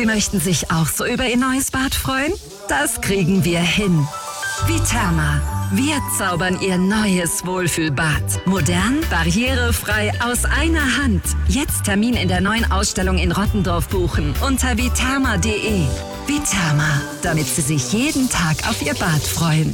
Sie möchten sich auch so über Ihr neues Bad freuen? Das kriegen wir hin. Viterma. Wir zaubern Ihr neues Wohlfühlbad. Modern, barrierefrei, aus einer Hand. Jetzt Termin in der neuen Ausstellung in Rottendorf buchen unter viterma.de. Viterma, damit Sie sich jeden Tag auf Ihr Bad freuen.